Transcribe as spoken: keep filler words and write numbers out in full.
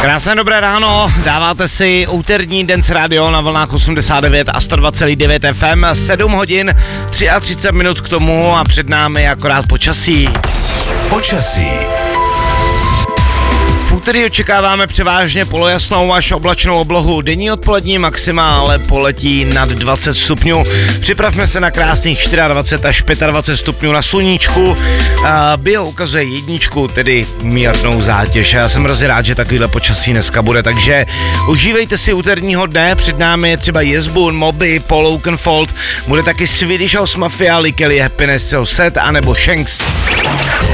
Krásné dobré ráno, dáváte si úterní Dance Radio na vlnách osmdesát devět a sto dva celá devět F M, sedm hodin, třicet tři minut k tomu a před námi akorát počasí. Počasí. V úterý očekáváme převážně polojasnou až oblačnou oblohu. Denní odpolední maxima ale poletí nad dvacet stupňů. Připravme se na krásných dvacet čtyři až dvacet pět stupňů na sluníčku. Bio ukazuje jedničku, tedy mírnou zátěž. Já jsem hrozně rád, že takovýhle počasí dneska bude, takže užívejte si úterního dne. Před námi je třeba Jezbun, Moby, Paul Oakenfold. Bude taky Swedish House Mafia, Kelly Happiness, Set, anebo Shanks.